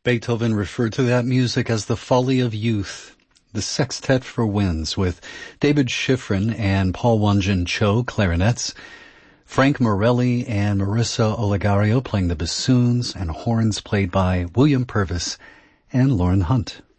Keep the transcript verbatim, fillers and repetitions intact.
Beethoven referred to that music as the folly of youth. The Sextet for Winds with David Schifrin and Paul Wanjin Cho clarinets, Frank Morelli and Marissa Olegario playing the bassoons, and horns played by William Purvis and Lauren Hunt.